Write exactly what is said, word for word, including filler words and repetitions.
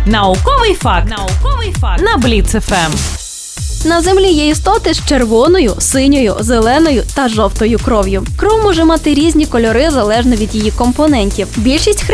Науковий факт. Науковий факт на Бліц еф ем. На Землі є істоти з червоною, синьою, зеленою та жовтою кров'ю. Кров може мати різні кольори залежно від її компонентів. Більшість